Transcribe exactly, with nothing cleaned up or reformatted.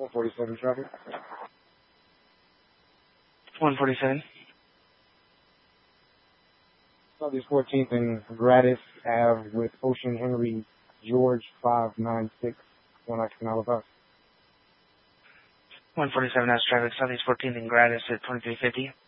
one forty-seven traffic. one forty-seven. Southeast fourteenth and Gratis Ave with Ocean Henry George five nine six, one Oxygen Alabama. one forty-seven has traffic, Southeast fourteenth and Gratis at twenty-three fifty.